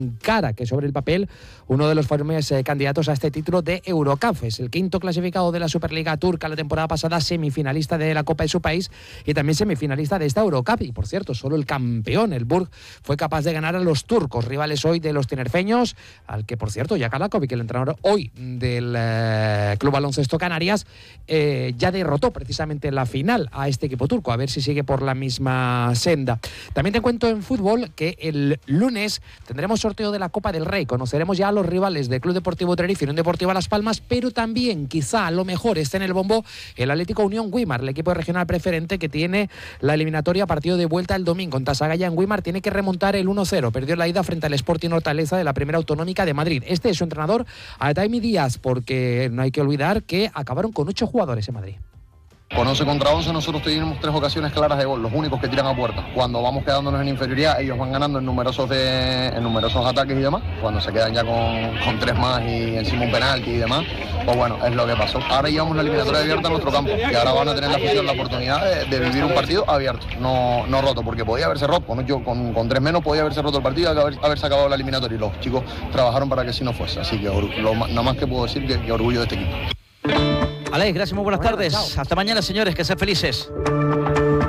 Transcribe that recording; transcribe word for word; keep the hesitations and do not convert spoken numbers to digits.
cara que sobre el papel uno de los firmes eh, candidatos a este título de Eurocup. Es el quinto clasificado de la Superliga Turca la temporada pasada, semifinalista de la Copa de su país y también semifinalista de esta Eurocup. Y por cierto, solo el campeón, el Burg, fue capaz de ganar a los turcos, rivales hoy de los tinerfeños, al que por cierto Jaka Lakovic, el entrenador hoy del eh, Club Baloncesto Canarias, eh, ya derrotó precisamente en la final a este equipo turco. A ver si sigue por la misma senda. También te cuento en fútbol que el lunes tendremos sorteo de la Copa del Rey. Conoceremos ya a los rivales del Club Deportivo Tenerife y Unión Deportiva Las Palmas, pero también quizá a lo mejor esté en el bombo el Atlético Unión Güímar, el equipo regional preferente que tiene la eliminatoria partido de vuelta el domingo en Tasagaya. En Güímar tiene que remontar el uno cero. Perdió la ida frente al Sporting Hortaleza de la Primera Autonómica de Madrid. Este es su entrenador, Ataimi Díaz, porque no hay que olvidar que acabaron con ocho jugadores en Madrid. Con once contra once nosotros tenemos tres ocasiones claras de gol, los únicos que tiran a puerta. Cuando vamos quedándonos en inferioridad, ellos van ganando en numerosos, de, en numerosos ataques y demás. Cuando se quedan ya con, con tres más y encima un penalti y demás, pues bueno, es lo que pasó. Ahora llevamos la eliminatoria abierta en nuestro campo y ahora van a tener la afición la oportunidad de, de vivir un partido abierto, no, no roto, porque podía haberse roto. ¿no? Yo con, con tres menos podía haberse roto el partido y haber, haberse acabado la eliminatoria. Y los chicos trabajaron para que así no fuese. Así que lo, nada más que puedo decir que, que orgullo de este equipo. Alex, gracias, muy buenas Bueno, tardes. chao. Hasta mañana, señores, que sean felices.